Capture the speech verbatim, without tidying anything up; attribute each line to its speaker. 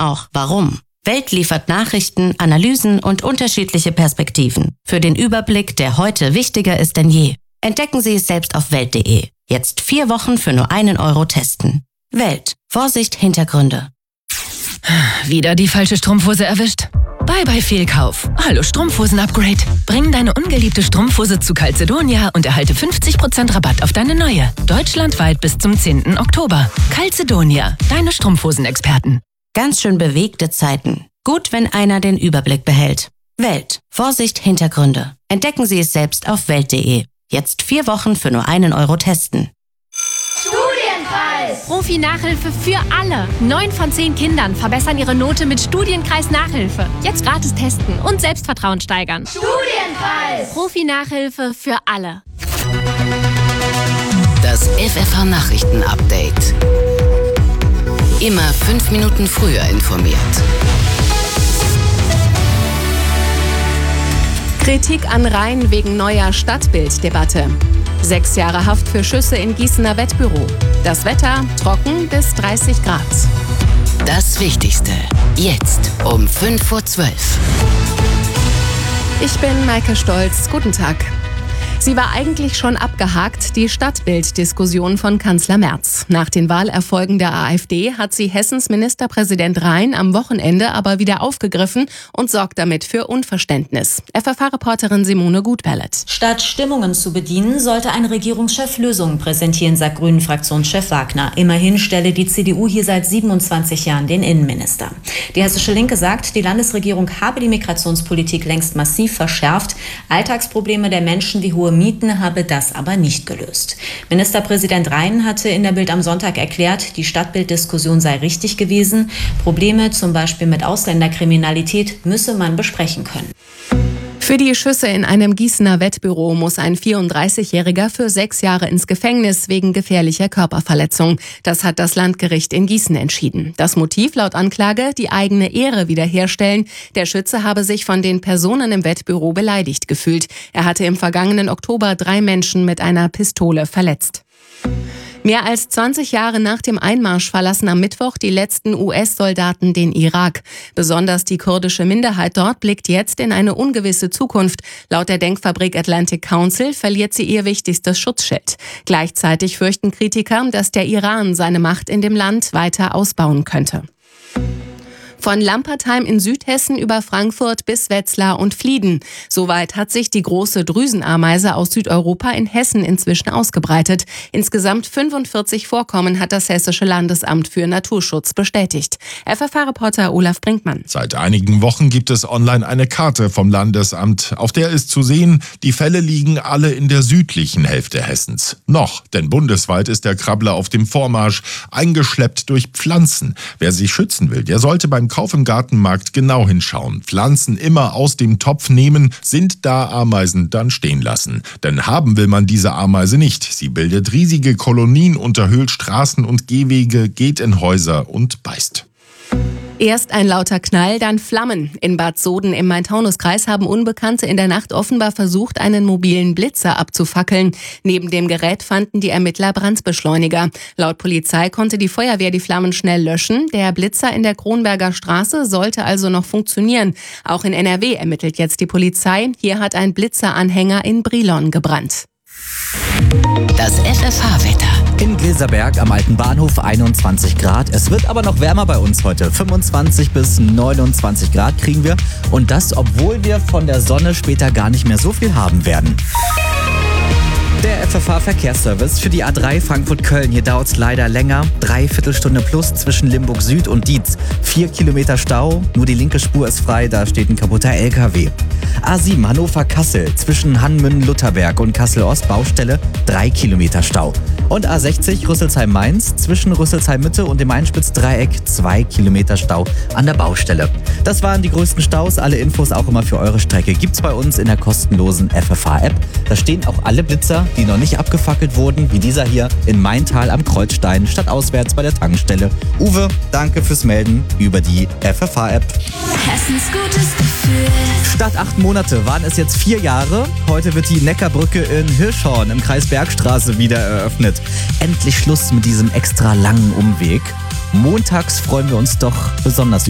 Speaker 1: auch, warum. Welt liefert Nachrichten, Analysen und unterschiedliche Perspektiven. Für den Überblick, der heute wichtiger ist denn je. Entdecken Sie es selbst auf welt punkt de. Jetzt vier Wochen für nur einen Euro testen. Welt. Vorsicht, Hintergründe.
Speaker 2: Wieder die falsche Strumpfhose erwischt? Bye bye Fehlkauf. Hallo Strumpfhosen-Upgrade. Bring deine ungeliebte Strumpfhose zu Calzedonia und erhalte fünfzig Prozent Rabatt auf deine neue. Deutschlandweit bis zum zehnten Oktober. Calzedonia, deine Strumpfhosenexperten.
Speaker 1: Ganz schön bewegte Zeiten. Gut, wenn einer den Überblick behält. Welt. Vorsicht, Hintergründe. Entdecken Sie es selbst auf welt punkt de. Jetzt vier Wochen für nur einen Euro testen.
Speaker 3: Studienkreis! Profi-Nachhilfe für alle. Neun von zehn Kindern verbessern ihre Note mit Studienkreis-Nachhilfe. Jetzt gratis testen und Selbstvertrauen steigern. Studienkreis! Profi-Nachhilfe für alle.
Speaker 4: Das F F H-Nachrichten-Update. Immer fünf Minuten früher informiert.
Speaker 3: Kritik an Rhein wegen neuer Stadtbilddebatte. Sechs Jahre Haft für Schüsse in Gießener Wettbüro. Das Wetter trocken bis dreißig Grad.
Speaker 4: Das Wichtigste jetzt um fünf vor zwölf.
Speaker 3: Ich bin Maike Stolz. Guten Tag. Sie war eigentlich schon abgehakt, die Stadtbilddiskussion von Kanzler Merz. Nach den Wahlerfolgen der AfD hat sie Hessens Ministerpräsident Rhein am Wochenende aber wieder aufgegriffen und sorgt damit für Unverständnis. F F H-Reporterin Simone Gutbellet.
Speaker 5: Statt Stimmungen zu bedienen, sollte ein Regierungschef Lösungen präsentieren, sagt Grünen-Fraktionschef Wagner. Immerhin stelle die C D U hier seit siebenundzwanzig Jahren den Innenminister. Die Hessische Linke sagt, die Landesregierung habe die Migrationspolitik längst massiv verschärft. Alltagsprobleme der Menschen wie hohe Mieten habe das aber nicht gelöst. Ministerpräsident Rhein hatte in der Bild am Sonntag erklärt, die Stadtbilddiskussion sei richtig gewesen. Probleme, zum Beispiel mit Ausländerkriminalität, müsse man besprechen können.
Speaker 3: Für die Schüsse in einem Gießener Wettbüro muss ein vierunddreißigjähriger für sechs Jahre ins Gefängnis wegen gefährlicher Körperverletzung. Das hat das Landgericht in Gießen entschieden. Das Motiv laut Anklage, die eigene Ehre wiederherstellen. Der Schütze habe sich von den Personen im Wettbüro beleidigt gefühlt. Er hatte im vergangenen Oktober drei Menschen mit einer Pistole verletzt. Mehr als zwanzig Jahre nach dem Einmarsch verlassen am Mittwoch die letzten U S-Soldaten den Irak. Besonders die kurdische Minderheit dort blickt jetzt in eine ungewisse Zukunft. Laut der Denkfabrik Atlantic Council verliert sie ihr wichtigstes Schutzschild. Gleichzeitig fürchten Kritiker, dass der Iran seine Macht in dem Land weiter ausbauen könnte. Von Lampertheim in Südhessen über Frankfurt bis Wetzlar und Flieden. Soweit hat sich die große Drüsenameise aus Südeuropa in Hessen inzwischen ausgebreitet. Insgesamt fünfundvierzig Vorkommen hat das Hessische Landesamt für Naturschutz bestätigt. F F H-Reporter Olaf Brinkmann.
Speaker 6: Seit einigen Wochen gibt es online eine Karte vom Landesamt. Auf der ist zu sehen, die Fälle liegen alle in der südlichen Hälfte Hessens. Noch, denn bundesweit ist der Krabbler auf dem Vormarsch, eingeschleppt durch Pflanzen. Wer sich schützen will, der sollte beim Kauf im Gartenmarkt genau hinschauen. Pflanzen immer aus dem Topf nehmen, sind da Ameisen dann stehen lassen. Denn haben will man diese Ameise nicht. Sie bildet riesige Kolonien, unterhöhlt Straßen und Gehwege, geht in Häuser und beißt.
Speaker 3: Erst ein lauter Knall, dann Flammen. In Bad Soden im Main-Taunus-Kreis haben Unbekannte in der Nacht offenbar versucht, einen mobilen Blitzer abzufackeln. Neben dem Gerät fanden die Ermittler Brandbeschleuniger. Laut Polizei konnte die Feuerwehr die Flammen schnell löschen. Der Blitzer in der Kronberger Straße sollte also noch funktionieren. Auch in N R W ermittelt jetzt die Polizei. Hier hat ein Blitzeranhänger in Brilon gebrannt.
Speaker 4: Das F F H-Wetter.
Speaker 7: In Gilserberg am Alten Bahnhof einundzwanzig Grad. Es wird aber noch wärmer bei uns heute. fünfundzwanzig bis neunundzwanzig Grad kriegen wir. Und das, obwohl wir von der Sonne später gar nicht mehr so viel haben werden. Der F F H-Verkehrsservice für die A drei Frankfurt-Köln. Hier dauert es leider länger. Dreiviertelstunde plus zwischen Limburg Süd und Dietz. Vier Kilometer Stau. Nur die linke Spur ist frei. Da steht ein kaputter L K W. A sieben Hannover-Kassel. Zwischen Hannmünden-Lutherberg und Kassel-Ost Baustelle. Drei Kilometer Stau. Und A sechzig Rüsselsheim-Mainz. Zwischen Rüsselsheim-Mitte und dem Einspitzdreieck. Zwei Kilometer Stau an der Baustelle. Das waren die größten Staus. Alle Infos auch immer für eure Strecke gibt's bei uns in der kostenlosen F F H-App. Da stehen auch alle Blitzer, die noch nicht abgefackelt wurden, wie dieser hier in Maintal am Kreuzstein, stadtauswärts bei der Tankstelle. Uwe, danke fürs Melden über die F F H-App.
Speaker 8: Hessens gutes Gefühl.
Speaker 7: Statt acht Monate waren es jetzt vier Jahre. Heute wird die Neckarbrücke in Hirschhorn im Kreis Bergstraße wieder eröffnet. Endlich Schluss mit diesem extra langen Umweg. Montags freuen wir uns doch besonders